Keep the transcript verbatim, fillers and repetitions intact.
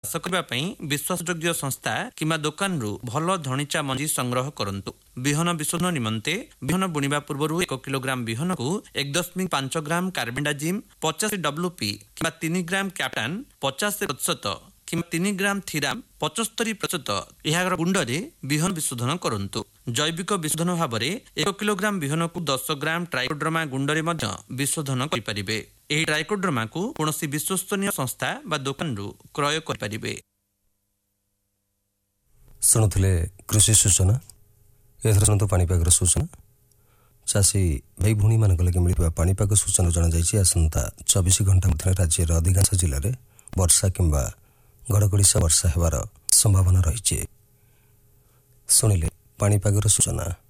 ଚାଷ କରିବା ପାଇଁ ବିଶ୍ୱାସଯୋଗ୍ୟ ସଂସ୍ଥା କିମ୍ବା ଦୋକାନରୁ ଭଲ ଧଣିଚା ମଞ୍ଜି ସଂଗ୍ରହ କରନ୍ତୁ। ବିହନ ବିଶୋଧନ ନିମନ୍ତେ ବିହନ ବୁଣିବା ପୂର୍ବରୁ ଏକ କିଲୋଗ୍ରାମ ବିହନକୁ ଏକ ଦଶମିକ ପାଞ୍ଚ ଗ୍ରାମ କାର୍ବେଣ୍ଡାଜିମ୍, ପଚାଶ ଡବ୍ଲ୍ୟୁପି କିମ୍ବା ତିନି ଗ୍ରାମ କ୍ୟାପ୍ଟାନ୍, ପଚାଶ ପ୍ରତିଶତ କିମ୍ବା ତିନି ଗ୍ରାମ ଥିରାମ, ପଞ୍ଚସ୍ତରୀ ପ୍ରତିଶତ ଏହାର ଗୁଣ୍ଡରେ ବିହନ ବିଶୋଧନ କରନ୍ତୁ। ଜୈବିକ ବିଶୋଧନ ଭାବରେ ଏକ କିଲୋଗ୍ରାମ ବିହନକୁ ଦଶ ଗ୍ରାମ ଟ୍ରାଇକୋଡର୍ମା ଗୁଣ୍ଡରେ ମଧ୍ୟ ବିଶୋଧନ କରିପାରିବେ। ଏହି ଟ୍ରାଇକୋଡର୍ମାକୁ କୌଣସି ବିଶ୍ୱସନୀୟ ସଂସ୍ଥା ବା ଦୋକାନରୁ କ୍ରୟ କରିପାରିବେ। ଶୁଣୁଥିଲେ କୃଷି ସୂଚନା। ଏଥର ଶୁଣନ୍ତୁ ପାଣିପାଗର ସୂଚନା। ଚାଷୀ ଭାଇ ଭଉଣୀମାନଙ୍କ ଲାଗି ମିଳିଥିବା ପାଣିପାଗ ସୂଚନା ଜଣାଯାଇଛି ଆସନ୍ତା ଚବିଶ ଘଣ୍ଟା ମଧ୍ୟରେ ରାଜ୍ୟର ଅଧିକାଂଶ ଜିଲ୍ଲାରେ ବର୍ଷା କିମ୍ବା ଘଡ଼ଘଡ଼ି ସହ ବର୍ଷା ହେବାର ସମ୍ଭାବନା ରହିଛି। ଶୁଣିଲେ ପାଣିପାଗର ସୂଚନା।